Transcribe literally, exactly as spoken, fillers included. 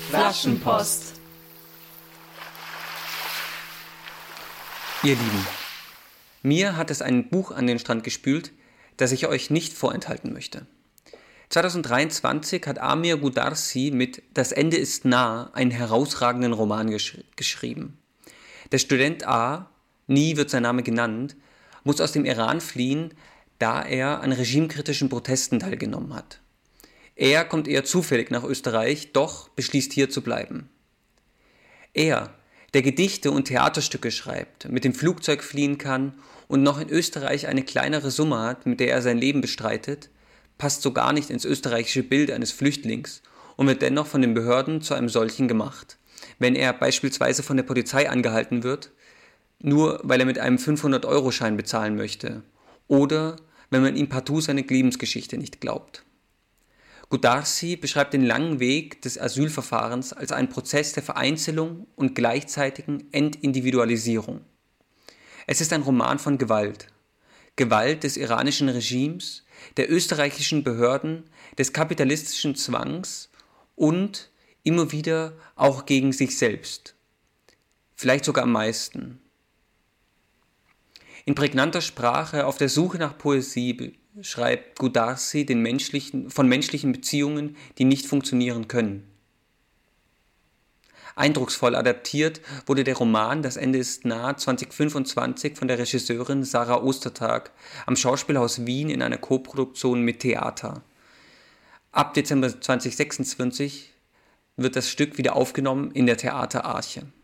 Flaschenpost. Ihr Lieben, mir hat es ein Buch an den Strand gespült, das ich euch nicht vorenthalten möchte. zwanzig dreiundzwanzig hat Amir Goudarzi mit Das Ende ist nah einen herausragenden Roman gesch- geschrieben. Der Student A, nie wird sein Name genannt, muss aus dem Iran fliehen, da er an regimekritischen Protesten teilgenommen hat. Er kommt eher zufällig nach Österreich, doch beschließt hier zu bleiben. Er, der Gedichte und Theaterstücke schreibt, mit dem Flugzeug fliehen kann und noch in Österreich eine kleinere Summe hat, mit der er sein Leben bestreitet, passt so gar nicht ins österreichische Bild eines Flüchtlings und wird dennoch von den Behörden zu einem solchen gemacht, wenn er beispielsweise von der Polizei angehalten wird, nur weil er mit einem fünfhundert-Euro-Schein bezahlen möchte, oder wenn man ihm partout seine Lebensgeschichte nicht glaubt. Goudarzi beschreibt den langen Weg des Asylverfahrens als einen Prozess der Vereinzelung und gleichzeitigen Entindividualisierung. Es ist ein Roman von Gewalt. Gewalt des iranischen Regimes, der österreichischen Behörden, des kapitalistischen Zwangs und immer wieder auch gegen sich selbst. Vielleicht sogar am meisten. In prägnanter Sprache auf der Suche nach Poesie schreibt Goudarzi den menschlichen, von menschlichen Beziehungen, die nicht funktionieren können. Eindrucksvoll adaptiert wurde der Roman Das Ende ist nah zwanzig fünfundzwanzig von der Regisseurin Sarah Ostertag am Schauspielhaus Wien in einer Koproduktion mit Theater. Ab Dezember zwanzig sechsundzwanzig wird das Stück wieder aufgenommen in der Theater Arche.